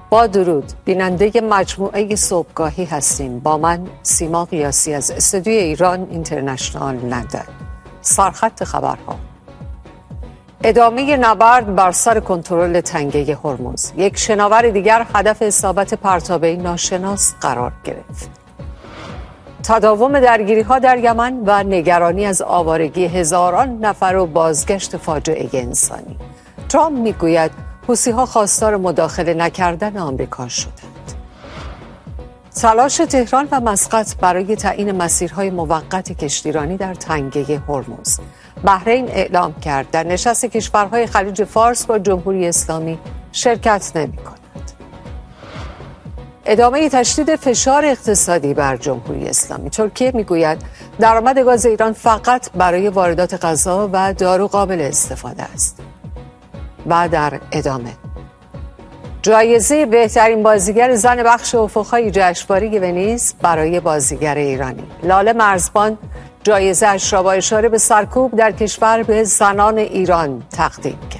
با درود، بیننده مجموعه صبحگاهی هستیم. با من سیما قیاسی از استودیوی ایران اینترنشنال لندن. سرخط خبرها: ادامه نبرد بر سر کنترل تنگه هرمز. یک شناور دیگر هدف اصابت پرتابه ناشناس قرار گرفت. تداوم درگیری‌ها در یمن و نگرانی از آوارگی هزاران نفر و بازگشت فاجعه انسانی. ترامپ میگوید حوثی‌ها خواستار مداخله نکردن آمریکا شدند. تلاش تهران و مسقط برای تعیین مسیرهای موقت کشتیرانی در تنگه هرمز. بحرین اعلام کرد در نشست کشورهای خلیج فارس با جمهوری اسلامی شرکت نمی‌کند. ادامه تشدید فشار اقتصادی بر جمهوری اسلامی. ترکیه میگوید درآمد گاز ایران فقط برای واردات غذا و دارو قابل استفاده است. و در ادامه جایزه بهترین بازیگر زن بخش افق‌های جشنواره ونیز برای بازیگر ایرانی. لاله مرزبان جایزه اش را با اشاره به سرکوب در کشور به زنان ایران تقدیم کرد.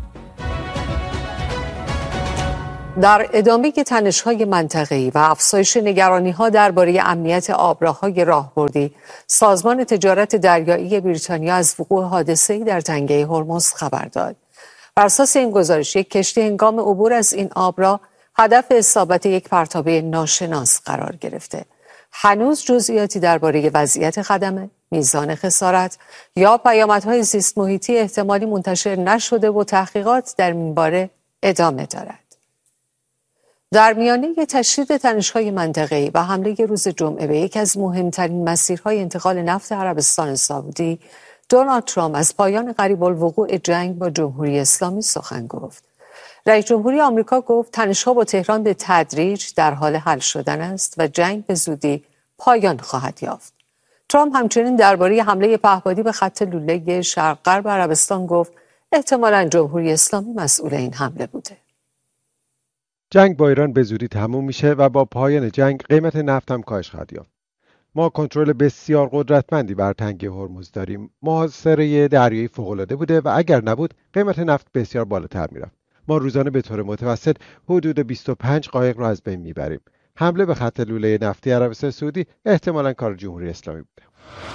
در ادامه تنش‌های منطقه‌ای و افزایش نگرانی‌ها درباره امنیت آبراهای راهبردی، سازمان تجارت دریایی بریتانیا از وقوع حادثه‌ای در تنگه هرمز خبر داد. بر اساس این گزارش، یک کشتی هنگام عبور از این آبراه هدف اصابت یک پرتابه ناشناس قرار گرفته. هنوز جزئیاتی درباره وضعیت خدمه، میزان خسارت یا پیامدهای زیست محیطی احتمالی منتشر نشده و تحقیقات در این باره ادامه دارد. در میانه تشدید تنش‌های منطقه‌ای و حمله روز جمعه به یکی از مهمترین مسیرهای انتقال نفت عربستان سعودی، دونالد ترامپ از پایان قریب الوقوع جنگ با جمهوری اسلامی سخن گفت. رئیس جمهوری آمریکا گفت تنش‌ها با تهران به تدریج در حال حل شدن است و جنگ به زودی پایان خواهد یافت. ترامپ همچنین درباره حمله پهپادی به خط لوله شرق غرب عربستان گفت احتمالاً جمهوری اسلامی مسئول این حمله بوده. جنگ با ایران به زودی تموم میشه و با پایان جنگ قیمت نفت هم کاهش خواهد یافت. ما کنترل بسیار قدرتمندی بر تنگه هرمز داریم. محاصره دریایی فوق‌العاده بوده و اگر نبود قیمت نفت بسیار بالاتر میرفت. ما روزانه به طور متوسط حدود 25 قایق را از بین میبریم. حمله به خط لوله نفتی عربستان سعودی احتمالاً کار جمهوری اسلامی بوده.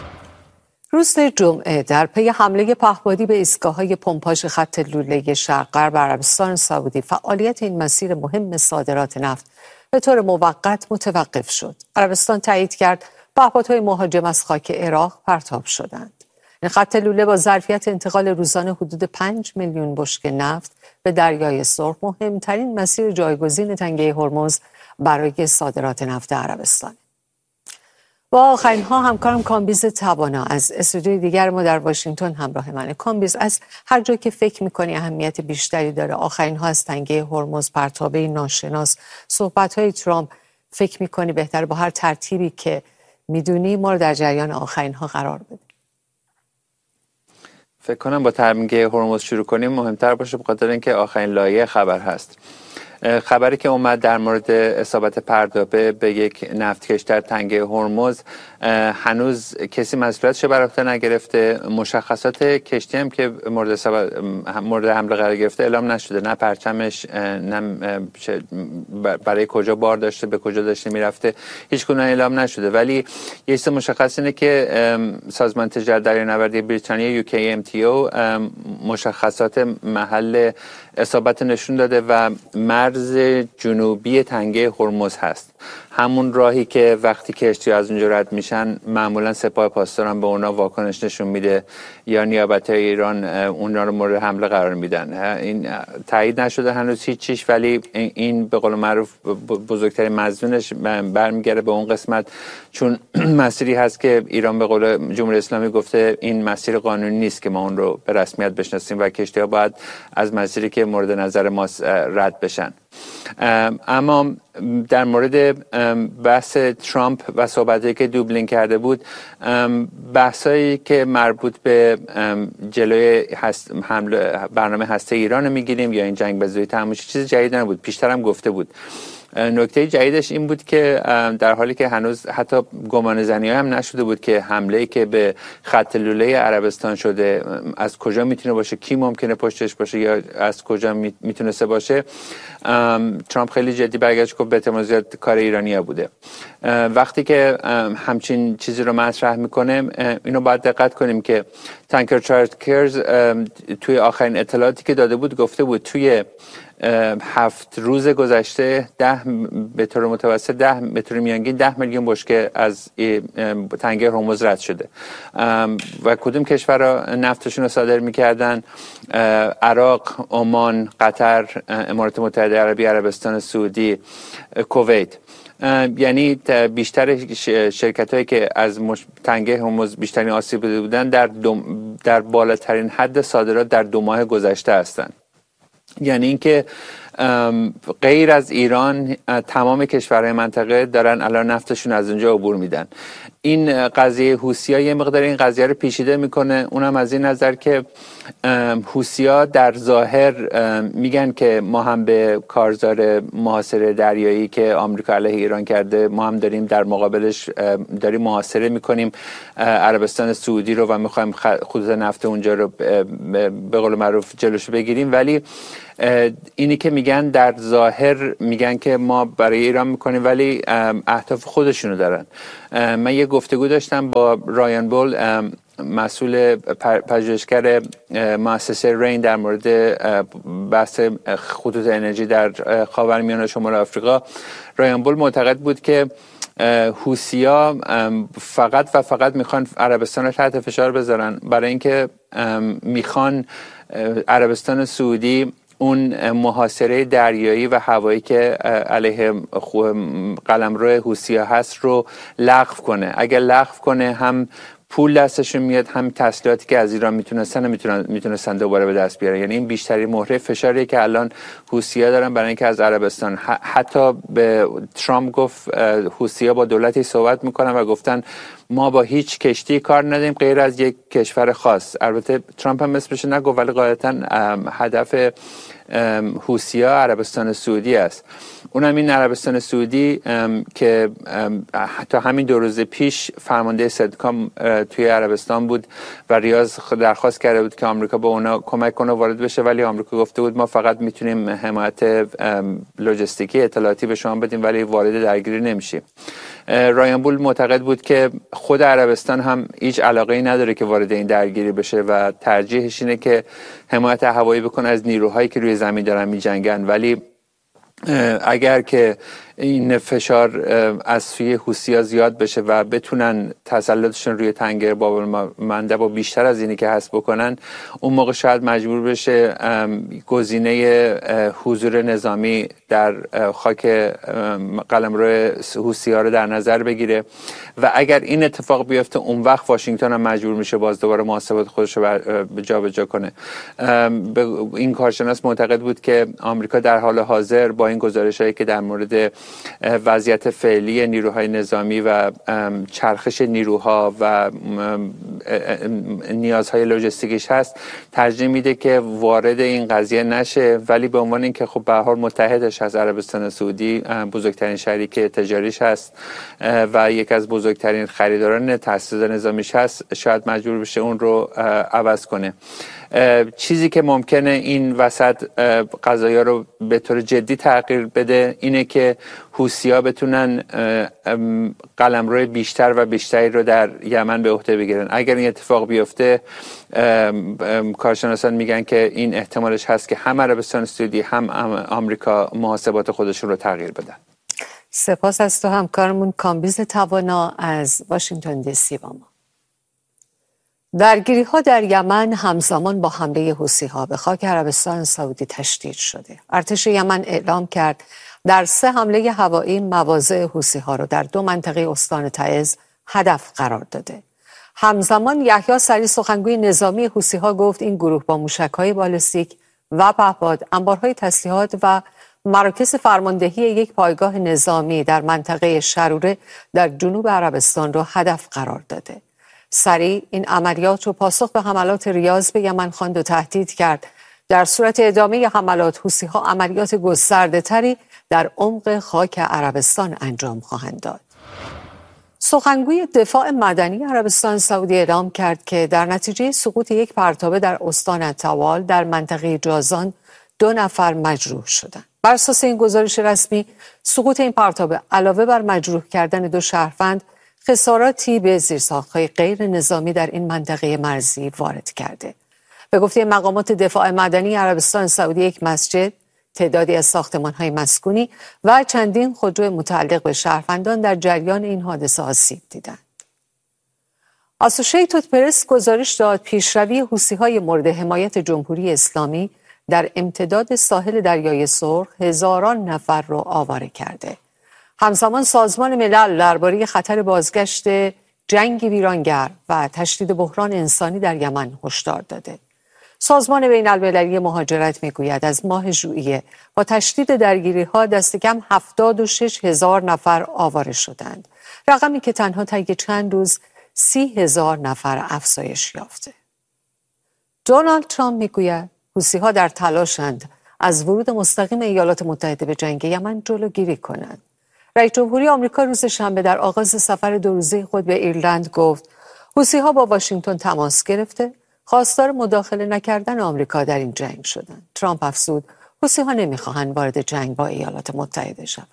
روز جمعه در پی حمله پهپادی به ایستگاه‌های پمپاژ خط لوله شرق غرب عربستان سعودی، فعالیت این مسیر مهم صادرات نفت به طور موقت متوقف شد. عربستان تایید کرد پهپادهای مهاجم از خاک عراق پرتاب شدند. این خط لوله با ظرفیت انتقال روزانه حدود 5 میلیون بشکه نفت به دریای سرخ مهمترین مسیر جایگزین تنگه هرمز برای صادرات نفت عربستان. با آخرین ها همکارم کامبیز توانا از استودیوی دیگر ما در واشنگتن همراه منه. کامبیز، از هر جا که فکر میکنی اهمیت بیشتری داره آخرین ها از تنگه هرمز، پرتابه ناشناس، صحبت های ترامپ، فکر میکنی بهتر با هر ترتیبی که میدونی ما رو در جریان آخرین ها قرار بده؟ فکر کنم با تنگه هرمز شروع کنیم مهمتر باشه، به خاطر اینکه آخرین لایه خبر هست. خبری که اومد در مورد اصابت پرتابه به یک نفتکش در تنگه هرمز، هنوز کسی مسئولیتش بر عهده نگرفته. مشخصات کشتی هم که مورد حمله قرار گرفته اعلام نشده، نه پرچمش، نه برای کجا بار داشته، به کجا داشته میرفته، هیچ گونه اعلام نشده. ولی یه چیز مشخص اینه که سازمان تجارت دریانوردی بریتانیا UKMTO مشخصات محل اصابت نشون داده و مرز جنوبی تنگه هرمز هست. همون راهی که وقتی کشتی از اونجا رد میشن معمولا سپاه پاسداران به اونا واکنش نشون میده یا نیابت‌های ایران اونا رو مورد حمله قرار میدن. این تایید نشده هنوز هیچیش، ولی این به قول معروف بزرگترین مضمونش برمیگره به اون قسمت، چون مسیری هست که ایران به قول جمهوری اسلامی گفته این مسیر قانونی نیست که ما اون رو به رسمیت بشناسیم و کشتی‌ها باید از مسیری که مورد نظر ما رد بشن. اما در مورد بحث ترامپ و صحبتی که دوبلین کرده بود، بحثایی که مربوط به جلوی برنامه هسته ایران میگیریم یا این جنگ به زودی تموم شه چیز جدید نبود، پیشتر هم گفته بود. نکته جدیدش این بود که در حالی که هنوز حتی گمان زنی‌ها هم نشده بود که حمله‌ای که به خط لوله عربستان شده از کجا میتونه باشه، کی ممکنه پشتش باشه یا از کجا میتونسته باشه، ترامپ خیلی جدی برگشت گفت به احتمال زیاد کار ایرانی‌ها بوده. وقتی که همچین چیزی رو مطرح میکنه اینو باید دقت کنیم که تانکر چارترز توی آخرین اطلاعاتی که داده بود گفته بود توی 7 روز گذشته به طور متوسط به طور میانگین 10 میلیون بشکه از تنگه هرمز رد شده و کدوم کشورها نفتشون رو صادر میکردن؟ عراق، عمان، قطر، امارات متحده عربی، عربستان سعودی، کویت. یعنی بیشتر شرکت هایی که از تنگه هرمز بیشترین آسیب دیده بودن در بالاترین حد صادرات در 2 ماه گذشته هستند. یعنی اینکه غیر از ایران تمام کشورهای منطقه دارن الان نفتشون از اونجا عبور میدن. این قضیه حوثی‌ها یه مقدار این قضیه رو پیچیده میکنه، اونم از این نظر که حوثی‌ها در ظاهر میگن که ما هم به کارزار محاصره دریایی که آمریکا علیه ایران کرده ما هم داریم در مقابلش داریم محاصره میکنیم عربستان سعودی رو و میخوایم خطوط نفت اونجا رو به قول معروف جلوشو بگیریم، ولی اینی که میگن در ظاهر میگن که ما برای ایران میکنیم ولی اهداف خودشونو دارن. من یه گفتگو داشتم با رایان بول، مسئول پژوهشگر مؤسسه رین در مورد بحث خطوط انرژی در خاورمیانه و شمال آفریقا. رایان بول معتقد بود که حوثی‌ها فقط میخوان عربستان رو تحت فشار بذارن برای اینکه میخوان عربستان سعودی اون محاصره دریایی و هوایی که علیه قلمرو حوثی‌ها هست رو لغو کنه. اگر لغو کنه هم پول دستشون میاد، هم تسلیحاتی که از ایران میتونستن دوباره به دست بیارن. یعنی این بیشتری مهره فشاریه که الان حوثی‌ها دارن برای اینکه از عربستان، حتی به ترامپ گفت حوثی‌ها با دولتی صحبت میکنن و گفتن ما با هیچ کشتی کار نداریم غیر از یک کشور خاص. البته ترامپ هم اسمش نگفت ولی غالبا هدف حوثی‌ها عربستان سعودی است. اونم این عربستان سعودی که تا همین 2 روز پیش فرمانده صدکام توی عربستان بود و ریاض درخواست کرده بود که آمریکا به اونا کمک کنه وارد بشه، ولی آمریکا گفته بود ما فقط میتونیم حمایت لوجستیکی اطلاعاتی به شما بدیم ولی وارد درگیری نمیشیم. رایان بول معتقد بود که خود عربستان هم هیچ علاقه‌ای نداره که وارد این درگیری بشه و ترجیحش اینه که حمایت هوایی بکنه از نیروهایی که روی زمین دارن میجنگن، ولی اگر که این فشار از سوی حوثی‌ها زیاد بشه و بتونن تسلطشون روی تنگه باب‌المندب بیشتر از اینی که هست بکنن، اون موقع شاید مجبور بشه گزینه حضور نظامی در خاک قلمرو حوثی‌ها رو در نظر بگیره و اگر این اتفاق بیفته اون وقت واشنگتن هم مجبور میشه باز دوباره محاسبات خودش رو جابجا کنه. این کارشناس معتقد بود که آمریکا در حال حاضر با این گزارش‌هایی که در مورد وضعیت فعلی نیروهای نظامی و چرخش نیروها و نیازهای لوجستیکیش هست ترجیح میده که وارد این قضیه نشه، ولی به عنوان اینکه خب به هر حال متحدش از عربستان سعودی بزرگترین شریک تجاریش هست و یک از بزرگترین خریداران تاسیسات نظامیش هست، شاید مجبور بشه اون رو عوض کنه. چیزی که ممکنه این وسط قضایا رو به طور جدی تغییر بده اینه که حوثی‌ها بتونن قلمرو بیشتر و بیشتری رو در یمن به عهده بگیرن. اگر این اتفاق بیفته کارشناسان میگن که این احتمالش هست که هم عربستان سعودی هم آمریکا محاسبات خودشون رو تغییر بدن. سپاس از تو همکارمون کامبیز توانا از واشنگتن دی سی با ما. درگیری ها در یمن همزمان با حمله حوثی‌ها به خاک عربستان سعودی تشدید شده. ارتش یمن اعلام کرد در 3 حمله هوایی مواضع حوثی‌ها را در 2 منطقه استان تعز هدف قرار داده. همزمان یحیی سری سخنگوی نظامی حوثی‌ها گفت این گروه با موشک‌های بالستیک و پهپاد انبارهای تسلیحات و مراکز فرماندهی یک پایگاه نظامی در منطقه شروره در جنوب عربستان را هدف قرار داده. سری این عملیات رو پاسخ به حملات ریاض به یمن خواند و تهدید کرد در صورت ادامه حملات حوثی‌ها عملیات گسترده‌تری در عمق خاک عربستان انجام خواهند داد. سخنگوی دفاع مدنی عربستان سعودی اعلام کرد که در نتیجه سقوط یک پرتابه در استان طوال در منطقه جازان 2 نفر مجروح شدند. بر اساس این گزارش رسمی، سقوط این پرتاب علاوه بر مجروح کردن 2 شهروند، خساراتی به زیرساخت‌های غیر نظامی در این منطقه مرزی وارد کرده. به گفته مقامات دفاع مدنی عربستان سعودی، 1 مسجد، تعدادی از ساختمان‌های مسکونی و چندین خودرو متعلق به شهروندان در جریان این حادثه آسیب دیدند. اسوشیتد پرس گزارش داد پیشروی حوثی‌های مورد حمایت جمهوری اسلامی در امتداد ساحل دریای سرخ هزاران نفر را آواره کرده. همزمان سازمان ملل درباره خطر بازگشت جنگ ویرانگر و تشدید بحران انسانی در یمن هشدار داده. سازمان بین المللی مهاجرت میگوید از ماه ژوئیه با تشدید درگیری‌ها دست کم 76,000 نفر آواره شدند، رقمی که تنها طی چند روز 30,000 نفر افزایش یافته. دونالد ترامپ میگوید حوثی‌ها در تلاشند از ورود مستقیم ایالات متحده به جنگ یمن جلوگیری کنند. رئیس جمهوری آمریکا روز شنبه در آغاز سفر 2 روزه خود به ایرلند گفت حوثی‌ها با واشنگتن تماس گرفته خواستار مداخله نکردن آمریکا در این جنگ شدند. ترامپ افزود حوثی‌ها نمی‌خواهند وارد جنگ با ایالات متحده شوند.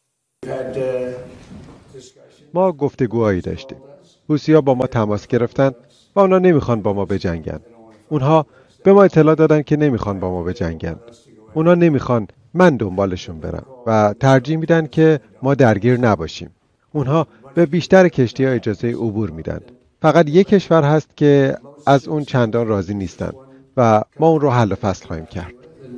ما گفتگوهایی داشتیم. حوثی‌ها با ما تماس گرفتند و اونا نمیخوان با ما بجنگن. اونها به ما اطلاع دادن که نمیخوان با ما بجنگن. اونا نمیخوان من دنبالشون برم و ترجیح میدن که ما درگیر نباشیم. اونها به بیشتر کشتی‌ها اجازه عبور میدن. فقط 1 کشور هست که از اون چندان راضی نیستن و ما اون رو حل و فصل خواهیم کرد.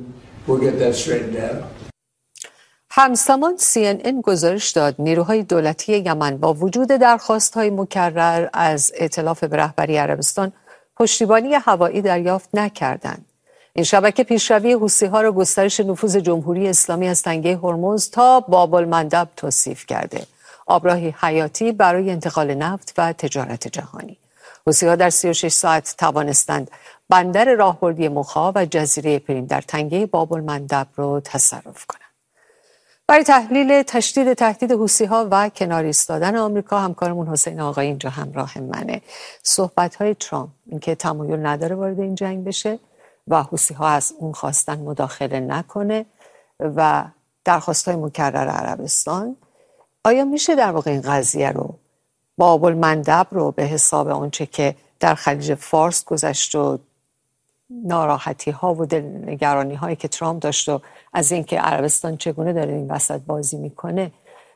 همزمان CNN گزارش داد نیروهای دولتی یمن با وجود درخواست‌های مکرر از ائتلاف به رهبری عربستان پشتیبانی هوایی دریافت نکردند. این شبکه پیشروی حوثی‌ها را گسترش نفوذ جمهوری اسلامی از تنگه هرمز تا باب المندب توصیف کرده، آبراهی حیاتی برای انتقال نفت و تجارت جهانی. حوثی‌ها در 36 ساعت توانستند بندر راهبردی مخا و جزیره پریم در تنگه باب المندب را تصرف کنند. برای تحلیل تشدید تهدید حوثی‌ها و کنار ایستادن آمریکا، همکارمون حسین آقایی اینجا همراه منه. صحبت‌های ترامپ اینکه تمایل نداره وارد این جنگ بشه و حوثی‌ها از اون خواستن مداخله نکنه و درخواست‌های مکرر عربستان، آیا میشه در واقع این قضیه رو باب المندب رو به حساب آنچه که در خلیج فارس گذشت و ناراحتی‌ها و دلنگرانی‌هایی که ترامپ داشت و از اینکه عربستان چگونه داره این وسط بازی میکنه،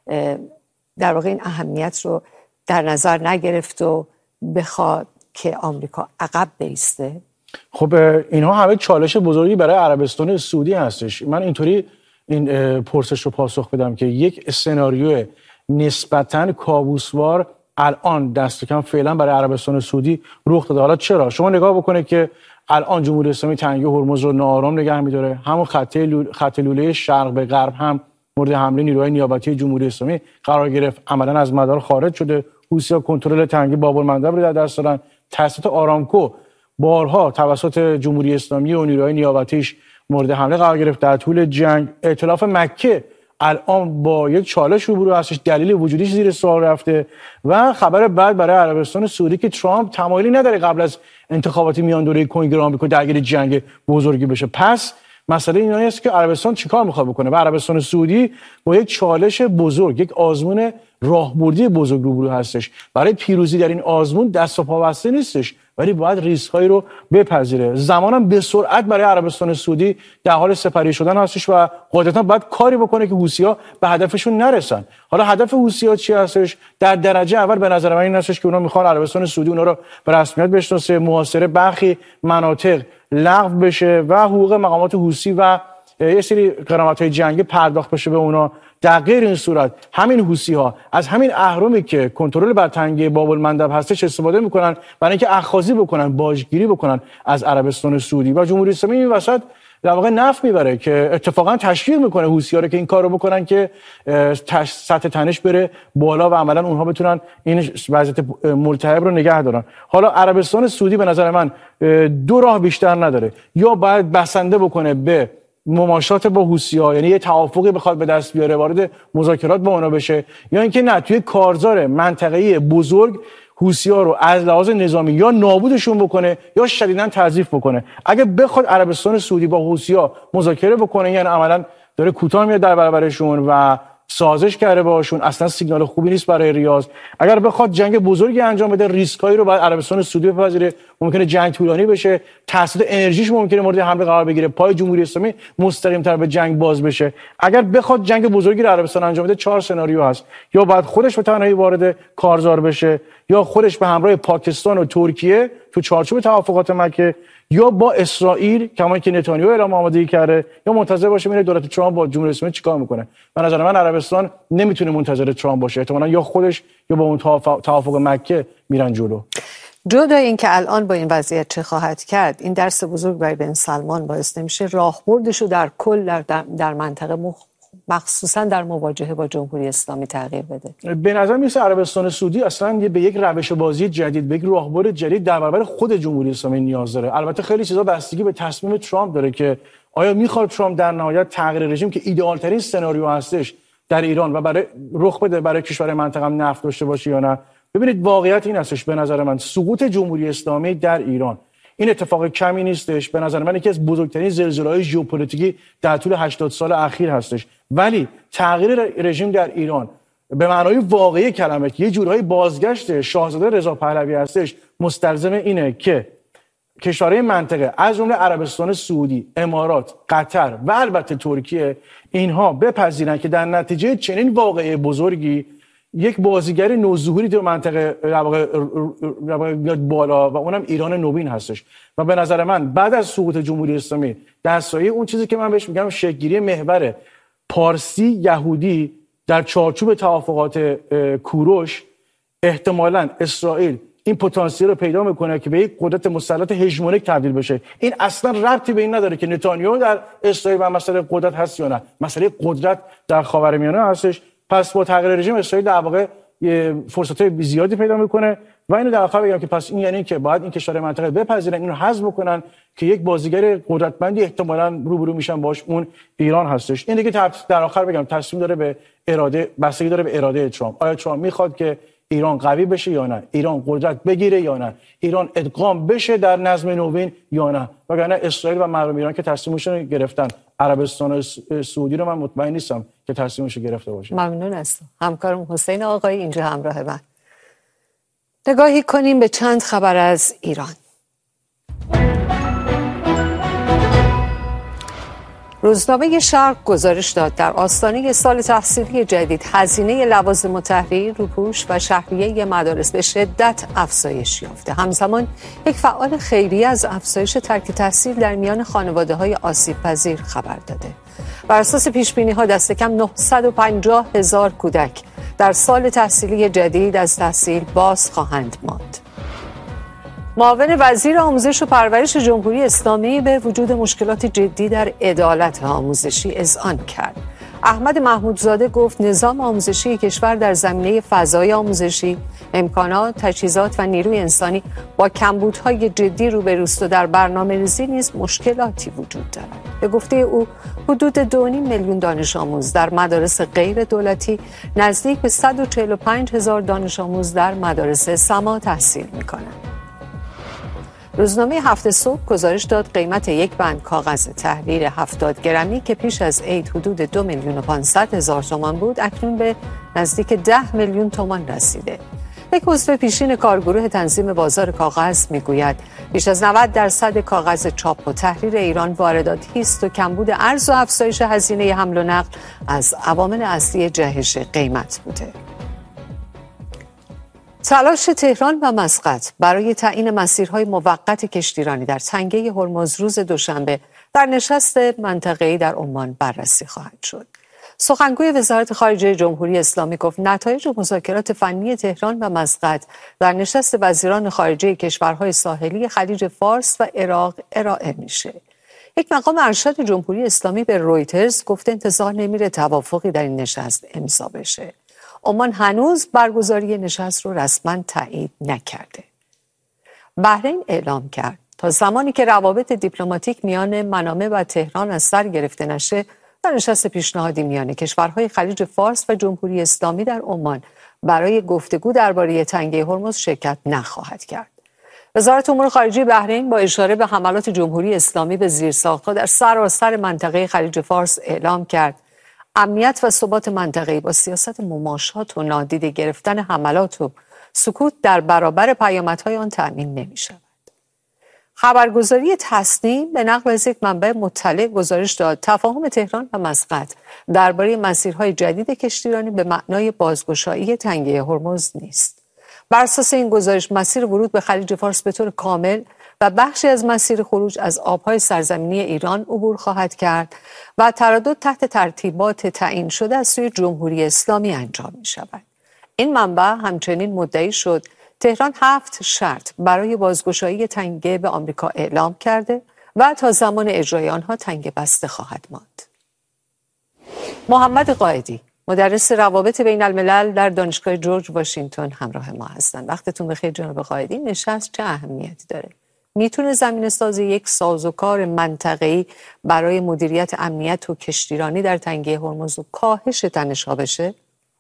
در واقع این اهمیت رو در نظر نگرفت و بخواد که آمریکا عقب بایسته؟ خب اینها همه چالش بزرگی برای عربستان سعودی هستش. من اینطوری این پرسش رو پاسخ بدم که یک سناریو نسبتاً کابوسوار الان دست کم فعلا برای عربستان سعودی رخ داده. حالا چرا؟ شما نگاه بکنید که الان جمهوری اسلامی تنگه هرمز رو ناآرام نگه می‌داره. همون خط لوله شرق به غرب هم مورد حمله نیروهای نیابتی جمهوری اسلامی قرار گرفت، عملاً از مدار خارج شده. حوثی‌ها کنترل تنگه باب المندب رو در دست دارن. تأسیسات آرامکو بارها توسط جمهوری اسلامی و نیروهای نیابتیش مورد حمله قرار گرفت در طول جنگ. ائتلاف مکه الان با یک چالش روبرو هستش، دلیل وجودیش زیر سوال رفته. و خبر بعد برای عربستان سعودی که ترامپ تمایلی نداره قبل از انتخابات میان دوره کنگره آمریکا درگیر جنگ بزرگی بشه. پس مسئله این است که عربستان چیکار میخواد بکنه و عربستان سعودی با یک چالش بزرگ، یک آزمون راهبردی بزرگ روبرو هستش. برای پیروزی در این آزمون دست و پا بسته نیستش، ولی باید ریسک‌هایی رو بپذیره. زمانم به سرعت برای عربستان سعودی در حال سپری شدن هستش و قاعدتاً باید کاری بکنه که حوثی‌ها به هدفشون نرسن. حالا هدف حوثی‌ها چی هستش؟ در درجه اول به نظر من این هستش که اونا میخوان عربستان سعودی اونا رو به رسمیت بشناسه، محاصره برخی مناطق لغو بشه و حقوق مقامات حوثی و یه سری غرامت‌های جنگی پرداخت بشه به اونا. در غیر این صورت همین حوثی‌ها از همین اهرمی که کنترل بر تنگه باب المندب هستش استفاده میکنن برای اینکه اخاذی بکنن، باجگیری بکنن از عربستان سعودی و جمهوری اسلامی این وسط در واقع نفع میبره که اتفاقا تشویق میکنه حوثی‌ها رو که این کارو بکنن که سطح تنش بره بالا و عملا اونها بتونن این وضعیت ملتهب رو نگه دارن. حالا عربستان سعودی به نظر من 2 راه بیشتر نداره، یا باید بسنده بکنه به مماشات با حوثی‌ها، یعنی یه توافقی بخواد به دست بیاره وارد مذاکرات با اونا بشه، یا اینکه نه توی کارزار منطقه‌ای بزرگ حوثی‌ها رو از لحاظ نظامی یا نابودشون بکنه یا شدیداً تضعیف بکنه. اگه بخواد عربستان سعودی با حوثی‌ها مذاکره بکنه، یعنی عملاً داره کوتاه میاد در برابرشون و سازش کرده باشون، اصلا سیگنال خوبی نیست برای ریاض. اگر بخواد جنگ بزرگی انجام بده، ریسکایی رو باید عربستان سعودی بپذیره، ممکنه جنگ طولانی بشه، تاثیر انرژیش ممکنه مورد حمله قرار بگیره، پای جمهوری اسلامی مستقیم تر به جنگ باز بشه. اگر بخواد جنگ بزرگی رو عربستان انجام بده، 4 سناریو هست: یا باید خودش به تنهایی وارد کارزار بشه، یا خودش به همراه پاکستان و ترکیه تو چارچوب توافقات مکه، یا با اسرائیل کما که نتانیاهو اعلام آمادگی کرده، یا منتظر باشه ببینه دولت ترامپ با جمهوری اسلامی چیکار میکنه. به نظر من عربستان نمیتونه منتظر ترامپ باشه، احتمالاً یا خودش یا با اون توافق مکه میرن جلو. جدا اینکه الان با این وضعیت چه خواهد کرد، این درس بزرگ برای بن سلمان باعث نمیشه راهبردش رو در کل در منطقه مخصوصا در مواجهه با جمهوری اسلامی تغییر بده؟ به نظر میسه عربستان سعودی اصلا به یک روش بازی جدید، به یک راهبرد جدید در برابر خود جمهوری اسلامی نیاز داره. البته خیلی چیزا بستگی به تصمیم ترامپ داره که آیا میخواد ترامپ در نهایت تغییر رژیم که ایدئال ترین سناریو هستش در ایران و برای رخ بده برای کشور منطقه هم نفت داشته باشه یا نه. ببینید واقعیت این هستش، به نظر من سقوط جمهوری اسلامی در ایران این اتفاق کمی نیستش. به نظر من یکی از بزرگترین زلزله‌های ژئوپلیتیکی در طول 80 سال اخیر هستش. ولی تغییر رژیم در ایران به معنای واقعی کلمه که یه جورایی بازگشت شاهزاده رضا پهلوی هستش، مستلزم اینه که کشورهای منطقه از جمله عربستان سعودی، امارات، قطر و البته ترکیه اینها بپذیرن که در نتیجه چنین واقعه بزرگی یک بازیگر نوظهوری در منطقه میاد بالا و اونم ایران نوین هستش. و به نظر من بعد از سقوط جمهوری اسلامی در سایه اون چیزی که من بهش میگم شکل‌گیری محور پارسی یهودی در چارچوب توافقات کوروش، احتمالاً اسرائیل این پتانسیل رو پیدا میکنه که به یک قدرت مسلط هژمونیک تبدیل بشه. این اصلا ربطی به این نداره که نتانیاهو در اسرائیل و مسئله قدرت هست یا نه، مسئله قدرت در خاورمیانه هستش. پس با تغییر رژیم اسرائیل در واقع فرصت‌های زیادی پیدا میکنه و اینو در آخر بگم که پس این یعنی که باید این کشورهای منطقه بپذیرن، اینو حذف بکنن که یک بازیگر قدرتمندی احتمالاً روبرو میشن باش، اون ایران هستش. این دیگه در آخر بگم تصمیم داره به اراده، بستگی داره به اراده ترامپ. آیا ترامپ میخواد که ایران قوی بشه یا نه، ایران قدرت بگیره یا نه، ایران ادغام بشه در نظم نوین یا نه. وگرنه اسرائیل و مردم ایران که تصمیمشون گرفتن، عربستان سعودی رو من مطمئن نیستم که تصمیمش گرفته باشه. ممنون هستم. همکارم حسین آقایی اینجا همراه من. نگاهی کنیم به چند خبر از ایران. روزنامه شرق گزارش داد در آستانه سال تحصیلی جدید هزینه لوازم التحریر، روپوش و شهریه مدارس به شدت افزایش یافته. همزمان یک فعال خیریه از افزایش ترک تحصیل در میان خانواده‌های آسیب‌پذیر خبر داده. بر اساس پیش‌بینی‌ها دست کم 950,000 کودک در سال تحصیلی جدید از تحصیل باز خواهند ماند. معاون وزیر آموزش و پرورش جمهوری اسلامی به وجود مشکلات جدی در عدالت آموزشی اذعان کرد. احمد محمودزاده گفت نظام آموزشی کشور در زمینه فضای آموزشی، امکانات، تجهیزات و نیروی انسانی با کمبودهای جدی روبروست و در برنامه‌ریزی نیز مشکلاتی وجود دارد. به گفته او حدود 2.5 میلیون دانش آموز در مدارس غیر دولتی، نزدیک به 145,000 دانش آموز در مدارس سما تحصیل می‌کنند. روزنامه هفت صبح گزارش داد قیمت یک بند کاغذ تحریر 70 گرمی که پیش از عید حدود 2,500,000 تومان بود، اکنون به نزدیک 10 میلیون تومان رسیده. یک عضو پیشین کارگروه تنظیم بازار کاغذ میگوید بیش از 90% کاغذ چاپ و تحریر ایران وارداتی است و کمبود ارز و افزایش هزینه حمل و نقل از عوامل اصلی جهش قیمت بوده. تلاش تهران و مسقط برای تعیین مسیرهای موقت کشتیرانی در تنگه هرمز روز دوشنبه در نشست منطقه‌ای در عمان بررسی خواهد شد. سخنگوی وزارت خارجه جمهوری اسلامی گفت نتایج مذاکرات فنی تهران و مسقط در نشست وزیران خارجه کشورهای ساحلی خلیج فارس و عراق ارائه میشه. یک مقام ارشد جمهوری اسلامی به رویترز گفت انتظار نمیره توافقی در این نشست امضا بشه. عمان هنوز برگزاری نشست رو رسما تایید نکرده. بحرین اعلام کرد تا زمانی که روابط دیپلماتیک میان منامه و تهران از سر گرفته نشه، در نشست پیشنهادی میان کشورهای خلیج فارس و جمهوری اسلامی در عمان برای گفتگو درباره تنگه هرمز شرکت نخواهد کرد. وزارت امور خارجه بحرین با اشاره به حملات جمهوری اسلامی به زیرساخت‌ها در سراسر منطقه خلیج فارس اعلام کرد امنیت و ثبات منطقه‌ای با سیاست مماشات و نادیده گرفتن حملات و سکوت در برابر پیامدهای آن تأمین نمی‌شود. خبرگزاری تصنیم به نقل از یک منبع مطلع گزارش داد تفاهم تهران و مسقط درباره مسیرهای جدید کشتیرانی به معنای بازگشایی تنگه هرمز نیست. بر اساس این گزارش مسیر ورود به خلیج فارس به طور کامل و بخشی از مسیر خروج از آبهای سرزمینی ایران عبور خواهد کرد و تردد تحت ترتیبات تعیین شده از سوی جمهوری اسلامی انجام می شود. این منبع همچنین مدعی شد تهران 7 شرط برای بازگشایی تنگه به آمریکا اعلام کرده و تا زمان اجرای آنها تنگه بسته خواهد ماند. محمد قائدی مدرس روابط بین الملل در دانشگاه جورج واشنگتن همراه ما هستند. وقتتون بخیر جناب قائدی. نشست چه اهمیتی داره؟ میتونه زمینه‌سازی یک سازوکار منطقه‌ای برای مدیریت امنیت و کشتیرانی در تنگه هرمز و کاهش تنش‌ها بشه؟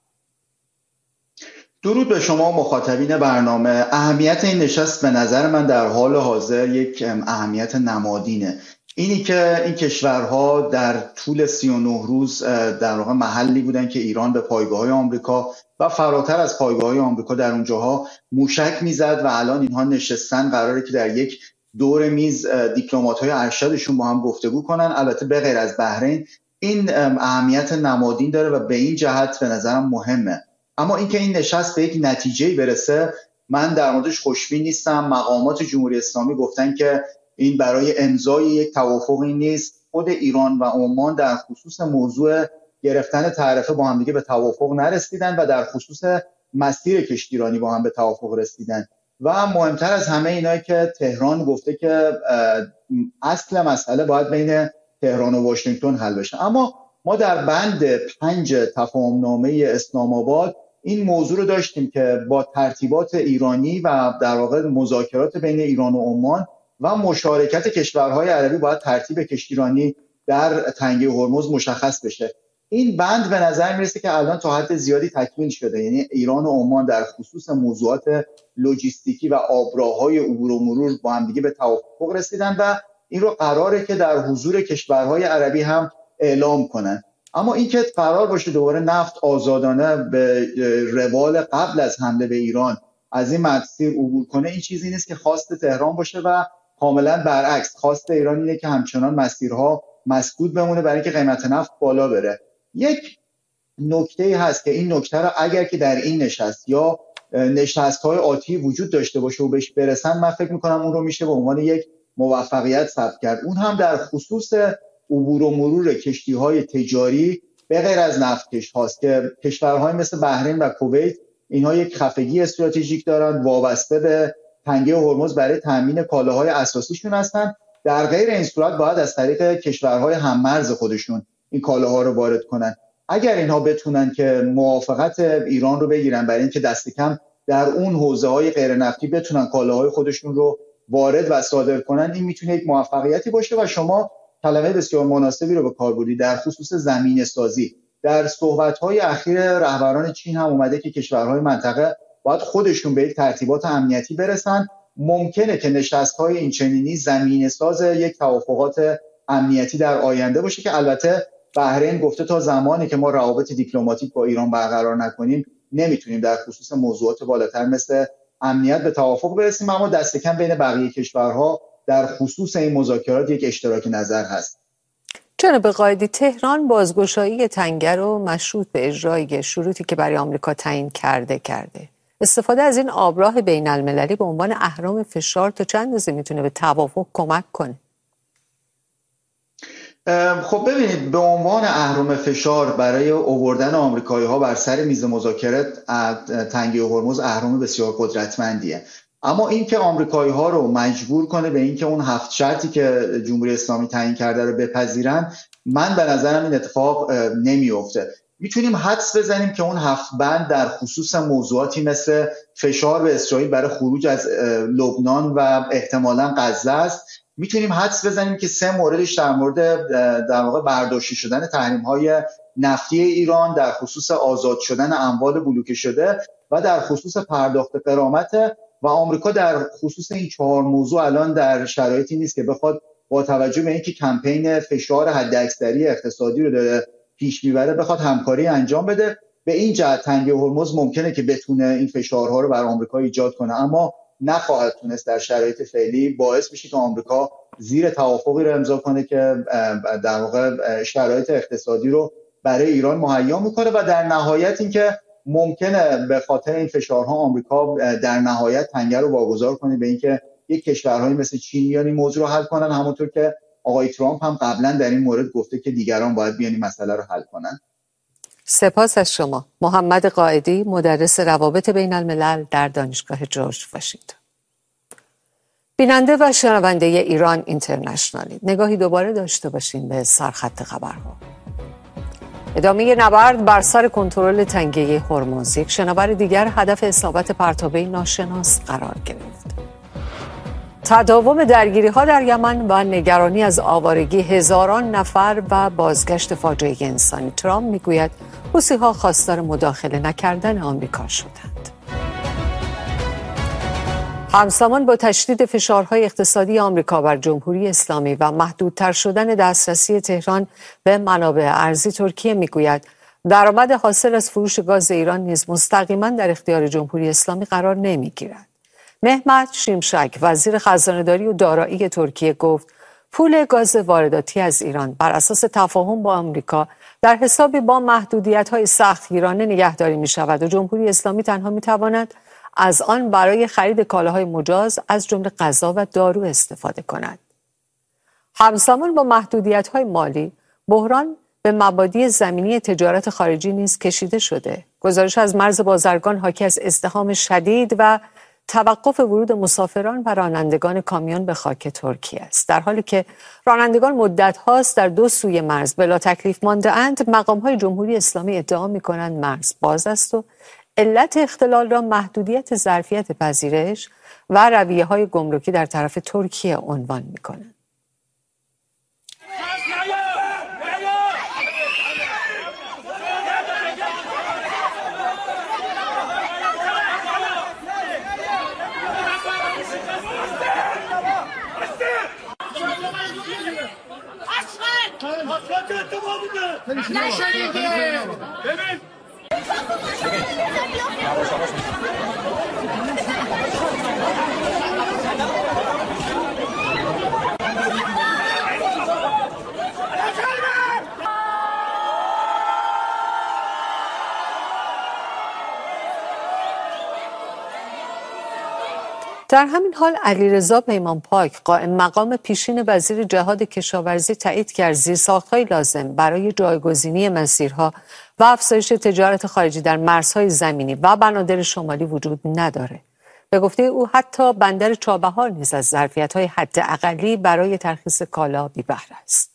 درود به شما مخاطبین برنامه. اهمیت این نشست به نظر من در حال حاضر یک اهمیت نمادینه. اینی که این کشورها در طول 39 روز در واقع محلی بودن که ایران به پایگاه‌های آمریکا و فراتر از پایگاه‌های آمریکا در اونجاها موشک میزد و الان اینها نشستن قراره که در یک دور میز دیپلمات‌های ارشدشون با هم گفتگو کنن. البته به غیر از بحرین این اهمیت نمادین داره و به این جهت به نظرم مهمه. اما اینکه این نشست به یک نتیجه‌ای برسه من در موردش خوشبین نیستم. مقامات جمهوری اسلامی گفتن که این برای امضای یک توافقی نیست. خود ایران و عمان در خصوص موضوع گرفتن تعرفه با هم دیگه به توافق نرسیدن و در خصوص مسیر کشتیرانی با هم به توافق رسیدن و مهمتر از همه اینایی که تهران گفته که اصل مسئله باید بین تهران و واشنگتن حل بشه. اما ما در بند 5 تفاهمنامه اسلام آباد این موضوع رو داشتیم که با ترتیبات ایرانی و در واقع مذاکرات بین ایران و عمان و مشارکت کشورهای عربی باید ترتیب کشتیرانی در تنگه هرمز مشخص بشه. این بند به نظر میرسه که الان تا حد زیادی تکمیل شده، یعنی ایران و عمان در خصوص موضوعات لوجستیکی و آبراهای عبور و مرور با هم دیگه به توافق رسیدن و این رو قراره که در حضور کشورهای عربی هم اعلام کنن. اما این که قرار باشه دوباره نفت آزادانه به روال قبل از حمله به ایران از این مسیر عبور کنه این چیزی نیست که خواست تهران باشه و کاملا برعکس خواست ایران اینه که همچنان مسیرها مسدود بمونه برای اینکه قیمت نفت بالا بره. یک نکته هست که این نکته رو اگر که در این نشست یا نشست‌های آتی وجود داشته باشه و بهش برسن من فکر می‌کنم اون رو میشه به عنوان یک موفقیت ثبت کرد. اون هم در خصوص عبور و مرور کشتی‌های تجاری به غیر از نفتکش هاست که کشورهای مثل بحرین و کویت اینها یک خفگی استراتژیک دارن وابسته به تنگه هرمز برای تامین کالاهای اساسیشون هستن. در غیر این صورت باید از طریق کشورهای هممرز خودشون این کالاها رو وارد کنن. اگر اینها بتونن که موافقت ایران رو بگیرن برای اینکه دست کم در اون حوزه‌های غیر نفتی بتونن کالاهای خودشون رو وارد و صادر کنن این میتونه یک موفقیتی باشه و شما کلمه بسیار مناسبی رو به کار بردید در خصوص زمینه سازی. در صحبت‌های اخیر رهبران چین هم اومده که کشورهای منطقه باید خودشون به یک ترتیبات امنیتی برسن. ممکنه که نشست‌های این چنینی زمینه ساز یک توافقات امنیتی در آینده باشه که البته بحرین گفته تا زمانی که ما روابط دیپلماتیک با ایران برقرار نکنیم نمیتونیم در خصوص موضوعات بالاتر مثل امنیت به توافق برسیم، اما دست کم بین بقیه کشورها در خصوص این مذاکرات یک اشتراک نظر هست. جناب قائدی، تهران بازگشایی تنگه رو مشروط به اجرای شروطی که برای آمریکا تعیین کرده. استفاده از این آبراه بین المللی به عنوان اهرم فشار تا چند اندازه میتونه به توافق کمک کنه؟ خب ببینید، به عنوان اهرم فشار برای آوردن آمریکایی‌ها بر سر میز مذاکرات تنگه هرمز اهرم بسیار قدرتمندیه. اما این که آمریکایی‌ها رو مجبور کنه به اینکه اون 7 شرطی که جمهوری اسلامی تعیین کرده رو بپذیرن، من به نظرم این اتفاق نمیفته. میتونیم حدس بزنیم که اون 7 بند در خصوص موضوعاتی مثل فشار به اسرائیل برای خروج از لبنان و احتمالاً غزه است. میتونیم حدس بزنیم که 3 موردش در مورد در واقع برداشته شدن تحریم‌های نفتی ایران، در خصوص آزاد شدن اموال بلوکه شده و در خصوص پرداخت غرامت و آمریکا در خصوص این 4 موضوع الان در شرایطی نیست که بخواد با توجه به اینکه کمپین فشار حداکثری اقتصادی رو داره پیش میبره بخواد همکاری انجام بده. به این جهت تنگه هرمز ممکنه که بتونه این فشارها رو بر آمریکا ایجاد کنه، اما نخواهد تونست در شرایط فعلی. باعث میشه که آمریکا زیر توافقی رو امضا کنه که در واقع شرایط اقتصادی رو برای ایران مهیا میکنه و در نهایت اینکه ممکنه به خاطر این فشارها آمریکا در نهایت تنگه رو واگذار کنه به اینکه یک کشورهایی مثل چین بیان این موضوع رو حل کنن، همونطور که آقای ترامپ هم قبلا در این مورد گفته که دیگران باید بیان این مسئله رو حل کنن. سپاس از شما. محمد قائدی، مدرس روابط بین الملل در دانشگاه جورج واشنگتن. بیننده و شنونده ایران اینترنشنالی، نگاهی دوباره داشته باشیم به سرخط خبرها. ادامه نبرد بر سر کنترل تنگه هرمز، یک شناور دیگر هدف اصابت پرتابه ناشناس قرار گرفت. تداوم درگیری‌ها در یمن و نگرانی از آوارگی هزاران نفر و بازگشت فاجعه انسانی. ترامپ میگوید حوثی‌ها خواستار مداخله نکردن آمریکا شدند. همزمان با تشدید فشارهای اقتصادی آمریکا بر جمهوری اسلامی و محدودتر شدن دسترسی تهران به منابع ارزی، ترکیه میگوید درآمد حاصل از فروش گاز ایران نیز مستقیما در اختیار جمهوری اسلامی قرار نمیگیرد. مهمت شیمشک، وزیر خزانه‌داری و دارایی ترکیه، گفت پول گاز وارداتی از ایران بر اساس تفاهم با آمریکا در حسابی با محدودیت‌های سختگیرانه نگهداری می‌شود و جمهوری اسلامی تنها می‌تواند از آن برای خرید کالاهای مجاز از جمله غذا و دارو استفاده کند. همزمان با محدودیت‌های مالی، بحران به مبادی زمینی تجارت خارجی نیز کشیده شده. گزارش از مرز بازرگان حاکی از ازدحام شدید و توقف ورود مسافران و رانندگان کامیون به خاک ترکیه است. در حالی که رانندگان مدت هاست در دو سوی مرز بلا تکلیف مانده اند، مقام‌های جمهوری اسلامی ادعا می‌کنند مرز باز است و علت اختلال را محدودیت ظرفیت پذیرش و رویه‌های گمرکی در طرف ترکیه عنوان می‌کنند. در همین حال علیرضا پیمانپاک، قائم مقام پیشین وزیر جهاد کشاورزی، تایید کرد زیرساخت‌های لازم برای جایگزینی مسیرها و افزایش تجارت خارجی در مرزهای زمینی و بنادر شمالی وجود نداره. به گفته او حتی بندر چابهار نیز از ظرفیت‌های حداقلی برای ترخیص کالا بی بهره است.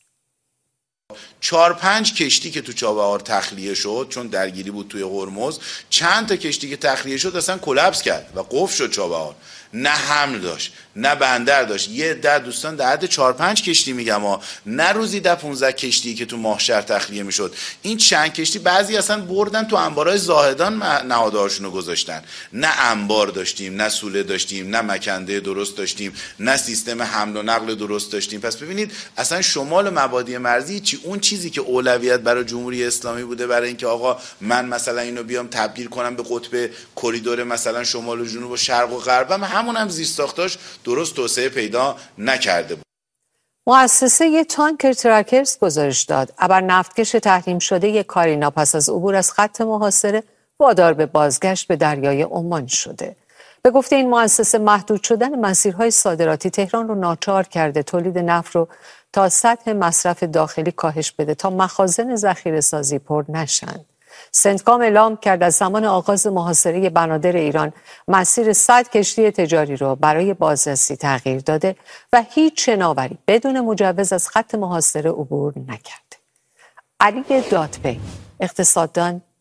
4-5 کشتی که تو چابهار تخلیه شد چون درگیری بود توی هرمز، چند تا کشتی که تخلیه شد اصلا کلاپس کرد و قفل شد چابهار. نه حمل داشت، نه بندر داشت. یه در دوستان در حد 4-5 کشتی میگم ها، نه روزی 10-15 کشتی که تو ماهشهر تخلیه میشد. این چند کشتی بعضی اصلا بردن تو انبارهای زاهدان نهادهاشون رو گذاشتن. نه انبار داشتیم، نه سوله داشتیم، نه مکنده درست داشتیم، نه سیستم حمل و نقل درست داشتیم. پس ببینید اصلا شمال مبادی مرزی چی، اون چیزی که اولویت برای جمهوری اسلامی بوده برای اینکه آقا من مثلا اینو بیام تبدیل کنم به قطب کریدور مثلا شمال و جنوب و شرق و غرب، همون هم زیرساختاش درست توسعه پیدا نکرده بود. مؤسسه تانکر ترکرز گزارش داد ابر نفتکش تحریم شده کارینا پس از عبور از خط محاصره وادار به بازگشت به دریای عمان شده. به گفته این مؤسسه، محدود شدن مسیرهای صادراتی تهران رو ناچار کرده تولید نفت رو تا سطح مصرف داخلی کاهش بده تا مخازن ذخیره‌سازی پر نشند. سنتکام اعلام کرد از زمان آغاز محاصره بنادر ایران مسیر 100 کشتی تجاری را برای بازرسی تغییر داده و هیچ شناوری بدون مجوز از خط محاصره عبور نکرده. علی دادپی، اقتصاددان،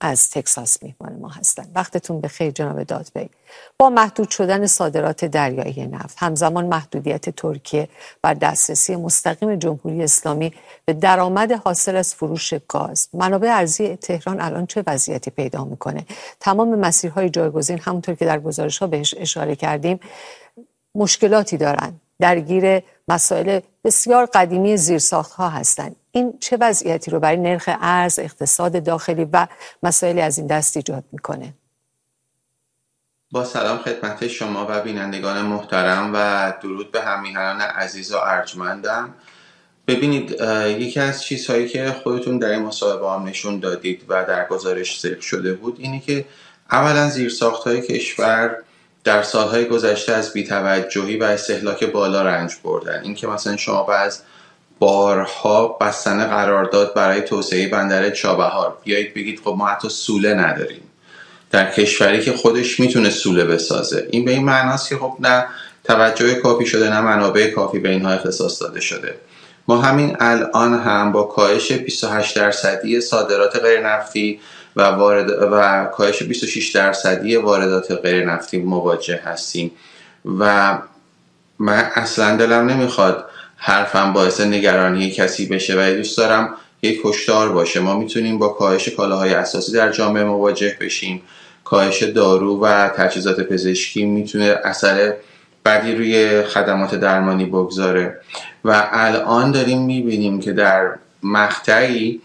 از تگزاس میهمان ما هستند. وقتتون بخیر جناب دادبی. با محدود شدن صادرات دریایی نفت، همزمان محدودیت ترکیه بر دسترسی مستقیم جمهوری اسلامی به درآمد حاصل از فروش گاز، منابع ارزی تهران الان چه وضعیتی پیدا میکنه؟ تمام مسیرهای جایگزین همونطور که در گزارش‌ها بهش اشاره کردیم مشکلاتی دارن، درگیر مسائل بسیار قدیمی زیرساخت‌ها هستند. این چه وضعیتی رو برای نرخ ارز، اقتصاد داخلی و مسائلی از این دست ایجاد میکنه؟ با سلام خدمت شما و بینندگان محترم و درود به همیهنان عزیز و ارجمندم. ببینید، یکی از چیزهایی که خودتون در این مصاحبه هم نشون دادید و در گزارش ذکر شده بود اینه که اولا زیرساخت‌های کشور در سالهای گذشته از بی‌توجهی و استهلاک بالا رنج بردن. این که مثلا شما باز بارها بستن قرارداد برای توسعه بندر چابهار بیایید بگید خب ما حتی سوله نداریم در کشوری که خودش میتونه سوله بسازه. این به این معناست که خب نه توجه کافی شده، نه منابع کافی به اینها اختصاص داده شده. ما همین الان هم با کاهش 28% صادرات غیر نفتی و کاهش 26% واردات غیر نفتی مواجه هستیم و من اصلا دلم نمیخواد حرفم باعث نگرانی کسی بشه و دوست دارم یک هشدار باشه. ما میتونیم با کاهش کالاهای اساسی در جامعه مواجه بشیم. کاهش دارو و تجهیزات پزشکی میتونه اثر بدی روی خدمات درمانی بگذاره و الان داریم میبینیم که در مقطعی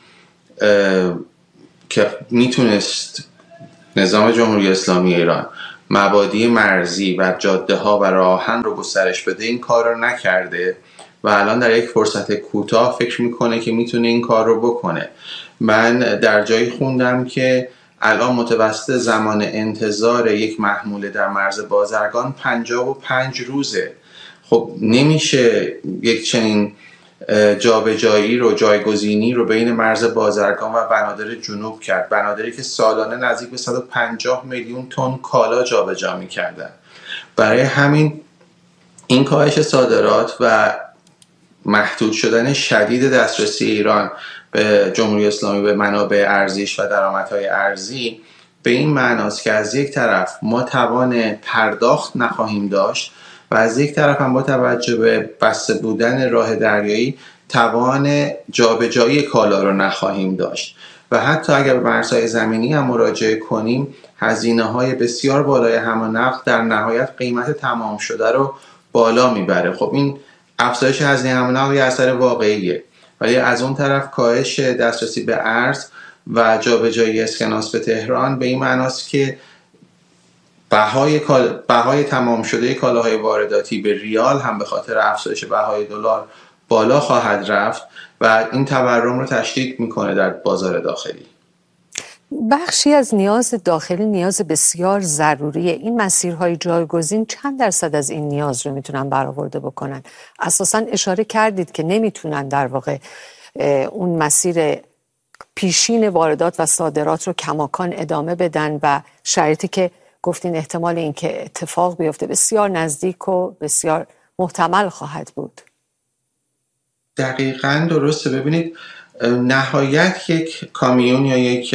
که میتونست نظام جمهوری اسلامی ایران مبادی مرزی و جاده ها و راهن رو گسترش بده این کار رو نکرده و الان در یک فرصت کوتاه فکر میکنه که میتونه این کار رو بکنه. من در جایی خوندم که الان متوسط زمان انتظار یک محموله در مرز بازرگان 55 روزه. خب نمیشه یک چنین جابجایی رو، جایگزینی رو بین مرز بازرگان و بنادر جنوب کرد، بنادری که سالانه نزدیک به 150 میلیون تن کالا جابجا می‌کردن. برای همین این کاهش صادرات و محدود شدن شدید دسترسی ایران به جمهوری اسلامی به منابع ارزیش و درآمدهای ارزی به این معناست که از یک طرف ما توان پرداخت نخواهیم داشت و از یک طرف هم با توجه به بسته بودن راه دریایی توان جابجایی کالا رو نخواهیم داشت و حتی اگر به مرزهای زمینی هم مراجعه کنیم هزینه‌های بسیار بالای حمل و نقل در نهایت قیمت تمام شده رو بالا میبره. خب این افزایش هزینه حمل و نقل یه اثر واقعیه، ولی از اون طرف کاهش دسترسی به ارز و جابجایی اسکناس به تهران به این معناست که بهای تمام شده کالاهای وارداتی به ریال هم به خاطر افزایش بهای دلار بالا خواهد رفت و این تورم رو تشدید میکنه در بازار داخلی. بخشی از نیاز داخلی نیاز بسیار ضروریه. این مسیرهای جایگزین چند درصد از این نیاز رو میتونن برآورده بکنن؟ اساساً اشاره کردید که نمیتونن در واقع اون مسیر پیشین واردات و صادرات رو کماکان ادامه بدن و شرایطی که گفتین احتمال اینکه اتفاق بیفته بسیار نزدیک و بسیار محتمل خواهد بود. دقیقاً درسته. ببینید نهایت یک کامیون یا یک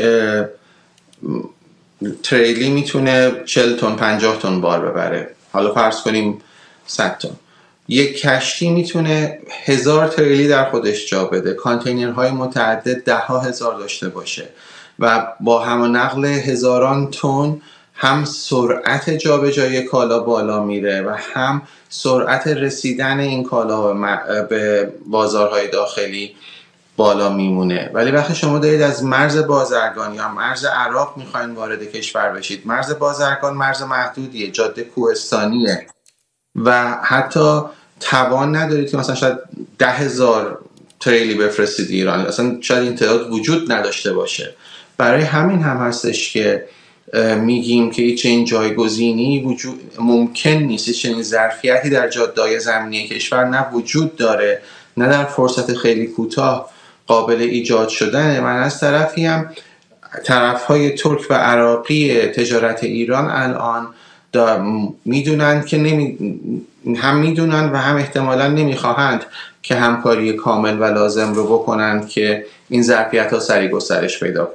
تریلی میتونه 40 تن 50 تن بار ببره، حالا فرض کنیم 100 تن. یک کشتی میتونه 1000 تریلی در خودش جا بده، کانتینرهای متعدد 10,000 داشته باشه و با حمل و نقل هزاران تن هم سرعت جابجایی کالا بالا میره و هم سرعت رسیدن این کالا به بازارهای داخلی بالا میمونه. ولی وقتی شما دارید از مرز بازرگان یا مرز عراق میخواین وارد کشور بشید، مرز بازرگان مرز محدودیه، جاده کوهستانیه و حتی توان ندارید که مثلا شاید 10,000 تریلی بفرستید ایران، اصلا شاید این تعداد وجود نداشته باشه. برای همین هم هستش که میگیم که هیچ این جایگزینی وجود ممکن نیست، هیچ این ظرفیتی در جاده‌های زمینی کشور نه وجود داره نه در فرصت خیلی کوتاه قابل ایجاد شدن. من از طرفی هم طرفهای ترک و عراقی تجارت ایران الان میدونن که هم میدونن و هم احتمالا نمیخواهند که همکاری کامل و لازم رو بکنند که این ظرفیت ها سریع گسترش پیدا کنه.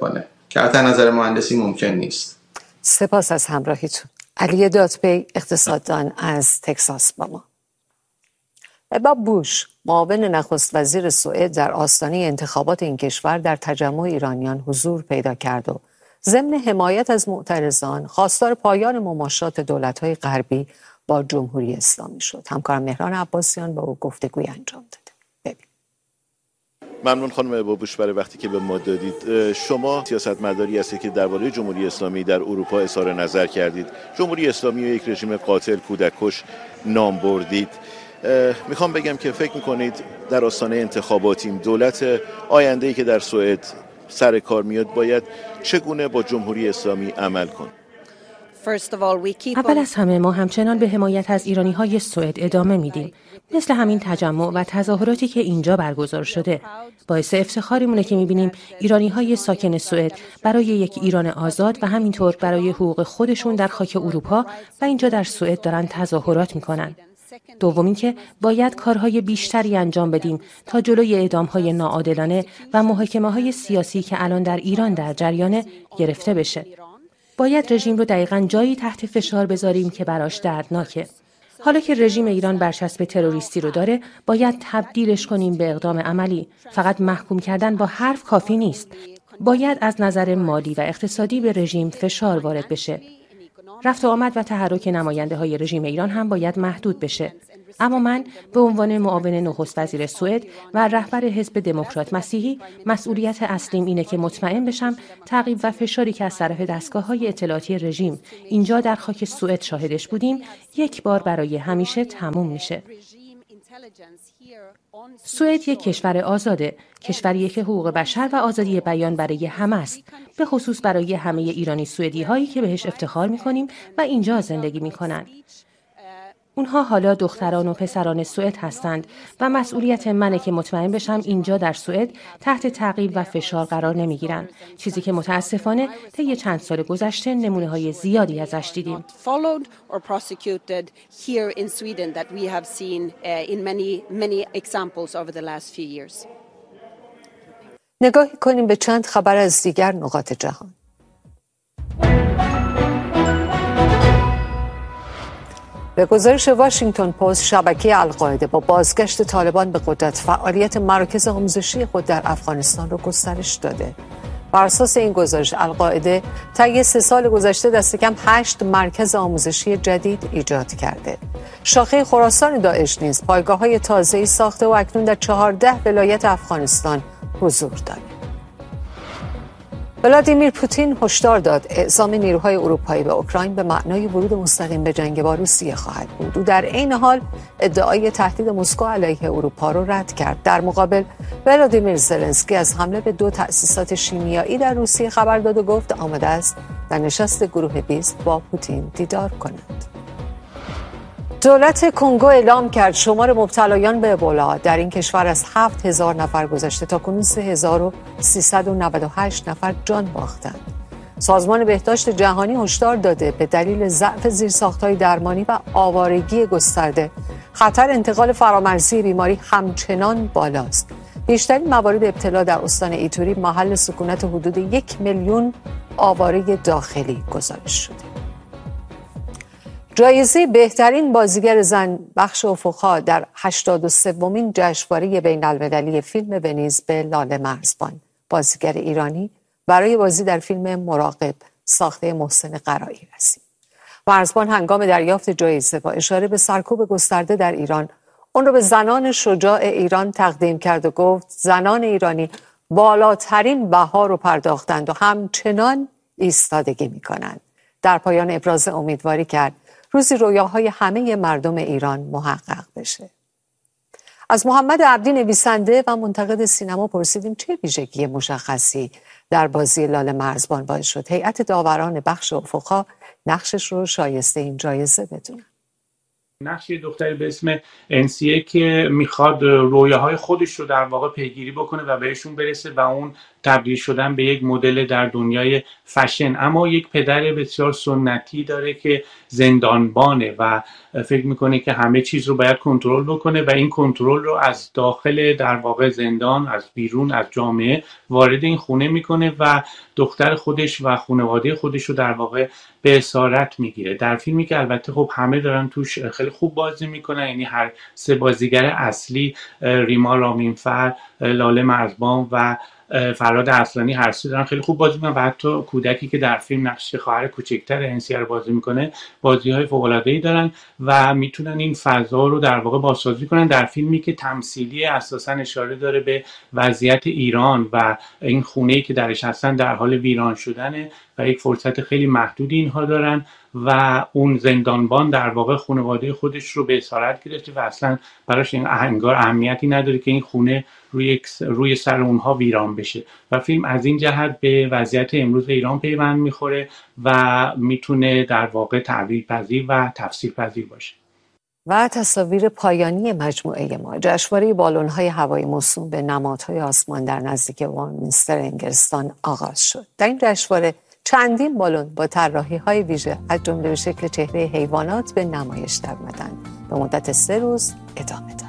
که از نظر مهندسی ممکن نیست. سپاس از همراهیتون. علی دادپی، اقتصاددان از تگزاس با ما. باب بوش، معاون نخست وزیر سوئد، در آستانه انتخابات این کشور در تجمع ایرانیان حضور پیدا کرد و ضمن حمایت از معترضان خواستار پایان مماشات دولت‌های غربی با جمهوری اسلامی شد. همکارم مهران عباسیان با او گفتگوی انجام داده. ببین. ممنون خانم بابوش برای وقتی که به ما دادید. شما سیاستمداری هستید که درباره جمهوری اسلامی در اروپا اظهار نظر کردید. جمهوری اسلامی رو یک رژیم قاتل، کودککش نام بردید. میخوام بگم که فکر میکنید در آستانه انتخاباتیم دولت آینده‌ای که در سوئد سر کار میاد باید چگونه با جمهوری اسلامی عمل کنه؟ اول از همه ما همچنان به حمایت از ایرانی‌های سوئد ادامه میدیم. مثل همین تجمع و تظاهراتی که اینجا برگزار شده. باعث افتخارمونه که میبینیم ایرانی‌های ساکن سوئد برای یک ایران آزاد و همینطور برای حقوق خودشون در خاک اروپا و اینجا در سوئد دارن تظاهرات میکنن. دومین که باید کارهای بیشتری انجام بدیم تا جلوی اعدام‌های ناعادلانه و محاکمه‌های سیاسی که الان در ایران در جریان گرفته بشه. باید رژیم رو دقیقاً جایی تحت فشار بذاریم که براش دردناکه. حالا که رژیم ایران برچسب تروریستی رو داره، باید تبدیلش کنیم به اقدام عملی. فقط محکوم کردن با حرف کافی نیست. باید از نظر مالی و اقتصادی به رژیم فشار وارد بشه. رفت و آمد و تحرک نماینده‌های رژیم ایران هم باید محدود بشه. اما من به عنوان معاون نخست وزیر سوئد و رهبر حزب دموکرات مسیحی مسئولیت اصلیم اینه که مطمئن بشم تعقیب و فشاری که از طرف دستگاه‌های اطلاعاتی رژیم اینجا در خاک سوئد شاهدش بودیم یک بار برای همیشه تموم میشه. سوئد یک کشور آزاده، کشوریه که حقوق بشر و آزادی بیان برای همه است، به خصوص برای همه ایرانی سوئدی هایی که بهش افتخار می‌کنیم و اینجا زندگی می‌کنن. اونها حالا دختران و پسران سوئد هستند و مسئولیت منه که مطمئن بشم اینجا در سوئد تحت تعقیب و فشار قرار نمیگیرن، چیزی که متاسفانه طی چند سال گذشته نمونه‌های زیادی ازش دیدیم. نگاهی کنیم به چند خبر از دیگر نقاط جهان. به گزارش واشنگتن پست، شبکه القاعده با بازگشت طالبان به قدرت فعالیت مراکز آموزشی خود در افغانستان را گسترش داده. بر اساس این گزارش، القاعده طی 3 سال گذشته دست کم 8 مرکز آموزشی جدید ایجاد کرده. شاخه خراسان داعش نیز پایگاه‌های تازه‌ای ساخته و اکنون در 14 ولایت افغانستان حضور دارد. ولادیمیر پوتین هشدار داد اعزام نیروهای اروپایی به اوکراین به معنای ورود مستقیم به جنگ با روسیه خواهد بود. او در عین حال ادعای تهدید مسکو علیه اروپا را رد کرد. در مقابل، ولادیمیر زلنسکی از حمله به 2 تأسیسات شیمیایی در روسیه خبر داد و گفت آماده است در نشست گروه 20 با پوتین دیدار کند. دولت کنگو اعلام کرد شمار مبتلایان به ابولا در این کشور از 7000 نفر گذشته تا کنون 3398 نفر جان باختند. سازمان بهداشت جهانی هشدار داده به دلیل ضعف زیرساخت‌های درمانی و آوارگی گسترده، خطر انتقال فرامرزی بیماری همچنان بالاست. بیشترین موارد ابتلا در استان ایتوری، محل سکونت حدود 1 میلیون آواره داخلی، گزارش شده. جایزه بهترین بازیگر زن بخش افق‌ها در 83مین جشنواره بین‌المللی فیلم ونیز به لاله مرزبان، بازیگر ایرانی، برای بازی در فیلم مراقب ساخته محسن قرایی رسید. مرزبان هنگام دریافت جایزه با اشاره به سرکوب گسترده در ایران، اون رو به زنان شجاع ایران تقدیم کرد و گفت زنان ایرانی بالاترین بها رو پرداختند و همچنان ایستادگی می‌کنند. در پایان ابراز امیدواری کرد روزی رویاهای همه مردم ایران محقق بشه. از محمد عبدی، نویسنده و منتقد سینما، پرسیدیم چه ویژگی مشخصی در بازی لاله مرزبان باعث شد هیئت داوران بخش افق‌ها نقشش رو شایسته این جایزه بدونن. نقش یه دختری به اسم انسیه که میخواد رویاهای خودش رو در واقع پیگیری بکنه و بهشون برسه و اون تبدیل شدن به یک مدل در دنیای فشن، اما یک پدر بسیار سنتی داره که زندانبانه و فکر میکنه که همه چیز رو باید کنترل بکنه و این کنترل رو از داخل در واقع زندان، از بیرون، از جامعه وارد این خونه میکنه و دختر خودش و خانواده خودش رو در واقع به اسارت میگیره. در فیلمی که البته خب همه دارن توش خیلی خوب بازی میکنن، یعنی هر سه بازیگر اصلی، ریما رامینفر، لاله مرزبان و فراد اصلانی، هر سه دارن خیلی خوب بازی میکنن و حتی کودکی که در فیلم نقش خواهر کوچکتر انسیه رو بازی میکنه بازی‌های فوق‌العاده‌ای دارن و میتونن این فضا رو در واقع بازسازی کنن. در فیلمی که تمثیلی اساساً اشاره داره به وضعیت ایران و این خونه‌ای که درش هستن در حال ویران شدنه و یک فرصت خیلی محدودی اینها دارن و اون زندانبان در واقع خانواده خودش رو به اسارت گرفته و اصلا براش این انگار اهمیتی نداره که این خونه روی سر اونها ویران بشه و فیلم از این جهت به وضعیت امروز ایران پیوند میخوره و میتونه در واقع تعبیر پذیر و تفسیر پذیر باشه. و تصاویر پایانی مجموعه ما، جشنواره بالون‌های هوایی موسوم به نمادهای آسمان در نزدیک وارمینستر انگلستان آغاز شد. در این جشنواره چندین بالون با طراحی‌های ویژه از جمله به شکل چهره حیوانات به نمایش درآمدند. به مدت 3 روز ادامه دارد.